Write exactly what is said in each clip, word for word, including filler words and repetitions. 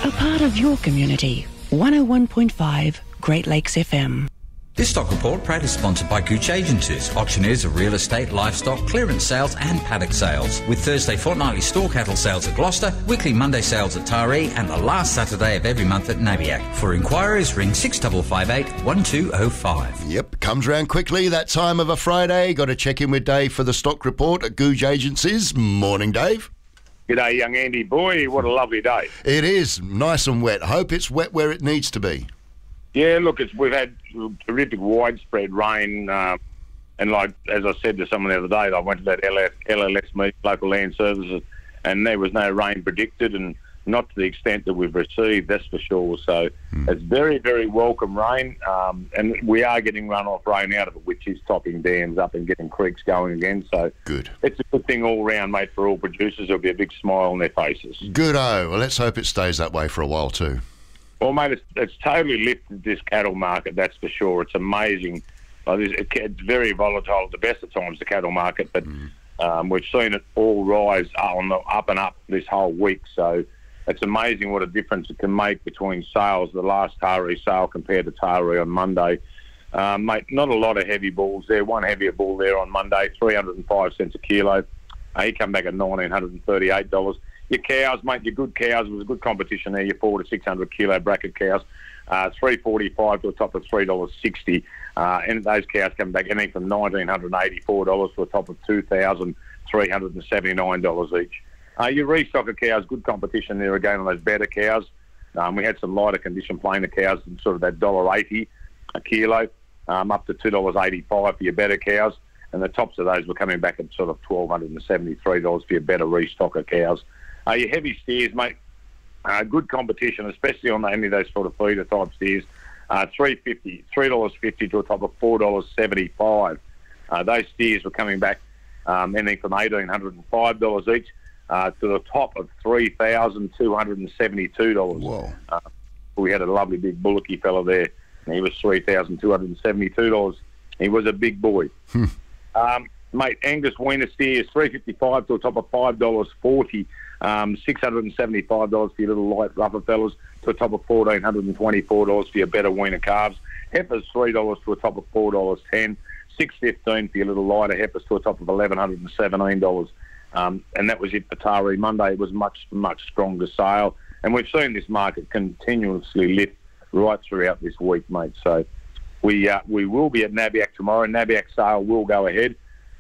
A part of your community. one oh one point five Great Lakes F M. This stock report proudly sponsored by Gooch Agencies, auctioneers of real estate, livestock, clearance sales and paddock sales. With Thursday fortnightly store cattle sales at Gloucester, weekly Monday sales at Taree and the last Saturday of every month at Nabiac. For inquiries, ring six five five eight, one two oh five. Yep, comes round quickly that time of a Friday. Got to check in with Dave for the stock report at Gooch Agencies. Morning, Dave. G'day, young Andy. Boy, what a lovely day. It is nice and wet. Hope it's wet where it needs to be. Yeah, look, it's, we've had terrific widespread rain, uh, and like as I said to someone the other day, I went to that L L S meeting, Local Land Services, and there was no rain predicted, and not to the extent that we've received, that's for sure. So mm. it's very, very welcome rain, um, and we are getting runoff rain out of it, which is topping dams up and getting creeks going again. So good. It's a good thing all round, mate, for all producers. There'll be a big smile on their faces. Good-o. Well, let's hope it stays that way for a while too. Well, mate, it's, it's totally lifted this cattle market, that's for sure. It's amazing. Like, it's, it's very volatile at the best of times, the cattle market, but mm. um, we've seen it all rise on the up and up this whole week. So it's amazing what a difference it can make between sales, the last Taree sale compared to Taree on Monday. Um, mate, not a lot of heavy bulls there. One heavier bull there on Monday, three hundred and five cents a kilo. Uh, he come back at one thousand nine hundred and thirty-eight dollars. Your cows, mate, your good cows, it was a good competition there, your four to six hundred kilo bracket cows, uh, three forty-five to a top of three dollars sixty. Uh, and those cows come back anything from one thousand nine hundred and eighty-four dollars to a top of two thousand three hundred and seventy-nine dollars each. Uh, your restocker cows, good competition there again on those better cows. Um, we had some lighter condition plainer cows, sort of that one dollar eighty a kilo, um, up to two dollars eighty-five for your better cows. And the tops of those were coming back at sort of one thousand two hundred and seventy-three dollars for your better restocker cows. Uh, your heavy steers, mate, uh, good competition, especially on any of those sort of feeder type steers. Uh, three fifty, three dollars fifty to a top of four dollars seventy-five. Uh, those steers were coming back um, anything from one thousand eight hundred and five dollars each uh, to the top of three thousand two hundred and seventy-two dollars. Whoa. Uh, we had a lovely big bullocky fella there, and he was three thousand two hundred and seventy-two dollars. He was a big boy. Hmm. um, mate, Angus Weiner steers, three fifty-five to a top of five dollars forty. Um, six hundred and seventy-five dollars for your little light rougher fellas to a top of one thousand four hundred and twenty-four dollars for your better weaner calves. Heifers, three dollars to a top of four dollars ten. six fifteen for your little lighter heifers to a top of one thousand one hundred and seventeen dollars. Um, and that was it for Taree Monday. It was much, much stronger sale. And we've seen this market continuously lift right throughout this week, mate. So we uh, we will be at Nabiac tomorrow. Nabiac sale will go ahead.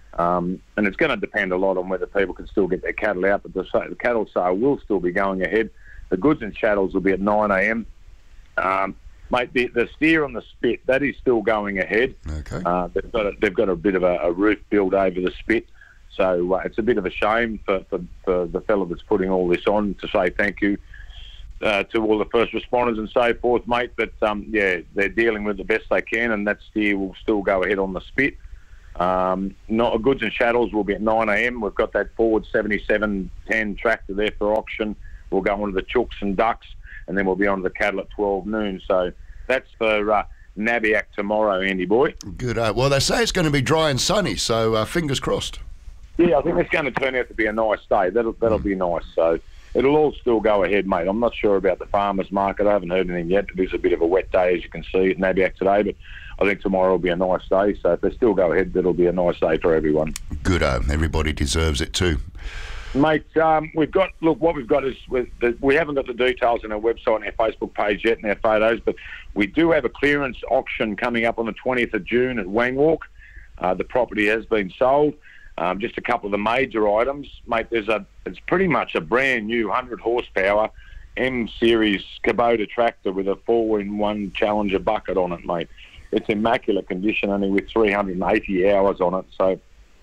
Um, and it's going to depend a lot on whether people can still get their cattle out, but the, the cattle sale will still be going ahead. The goods and chattels will be at nine a.m. Um, mate, the, the steer on the spit, that is still going ahead. Okay. Uh, they've got a, they've got a bit of a, a roof build over the spit, so uh, it's a bit of a shame for, for, for the fella that's putting all this on to say thank you uh, to all the first responders and so forth, mate. But um, yeah, they're dealing with the best they can, and that steer will still go ahead on the spit. Um, not goods and chattels will be at nine a.m. We've got that Ford seventy-seven ten tractor there for auction. We'll go on to the chooks and ducks, and then we'll be on to the cattle at twelve noon. So that's for uh, Nabiac tomorrow, Andy boy. Good. Uh, well, they say it's going to be dry and sunny, so uh, fingers crossed. Yeah, I think it's going to turn out to be a nice day. That'll that'll mm. be nice. So it'll all still go ahead, mate. I'm not sure about the farmers market. I haven't heard anything yet. It is a bit of a wet day, as you can see at Nabiac today, but I think tomorrow will be a nice day. So if they still go ahead, it'll be a nice day for everyone. Good-o. Everybody deserves it too. Mate, um, we've got, look, what we've got is, the, we haven't got the details on our website and our Facebook page yet and our photos, but we do have a clearance auction coming up on the twentieth of June at Wangwalk. Uh, the property has been sold. Um, just a couple of the major items. Mate, there's a, it's pretty much a brand new one hundred horsepower M-Series Kubota tractor with a four-in-one Challenger bucket on it, mate. It's immaculate condition, only with three hundred eighty hours on it. So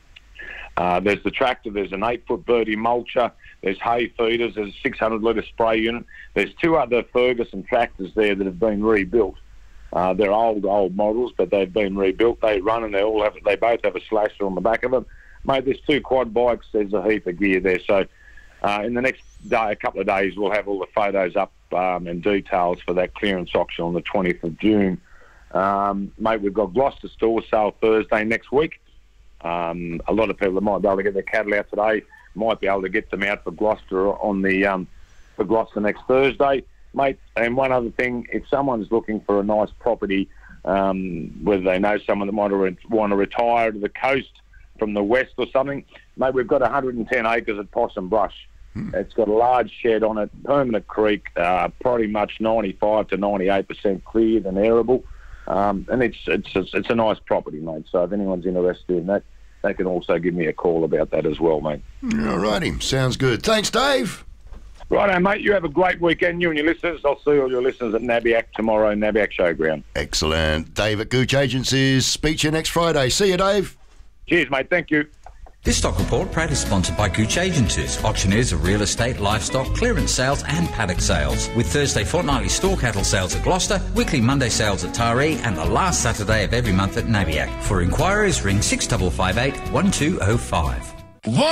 uh, there's the tractor, there's an eight-foot birdie mulcher, there's hay feeders, there's a six hundred litre spray unit. There's two other Ferguson tractors there that have been rebuilt. Uh, they're old, old models, but they've been rebuilt. They run and they all have, they both have a slasher on the back of them. Mate, there's two quad bikes, there's a heap of gear there. So uh, in the next day, a couple of days, we'll have all the photos up um, and details for that clearance auction on the twentieth of June. Um, mate, we've got Gloucester store sale Thursday next week. Um, a lot of people that might be able to get their cattle out today might be able to get them out for Gloucester on the um, for Gloucester next Thursday. mate. And one other thing, if someone's looking for a nice property, um, whether they know someone that might re- want to retire to the coast from the west or something, mate, we've got one hundred ten acres at Possum Brush. Hmm. It's got a large shed on it, permanent creek, uh, pretty much ninety-five to ninety-eight percent cleared and airable. Um, and it's, it's, it's, it's a nice property, mate. So if anyone's interested in that, they can also give me a call about that as well, mate. All righty. Sounds good. Thanks, Dave. Righto, mate. You have a great weekend, you and your listeners. I'll see all your listeners at Nabiac tomorrow, Nabiac Showground. Excellent. Dave at Gooch Agencies. Speak to you next Friday. See you, Dave. Cheers, mate. Thank you. This stock report proudly sponsored by Gooch Agencies, auctioneers of real estate, livestock, clearance sales and paddock sales. With Thursday fortnightly store cattle sales at Gloucester, weekly Monday sales at Taree and the last Saturday of every month at Nabiac. For inquiries, ring six five five eight, one two oh five.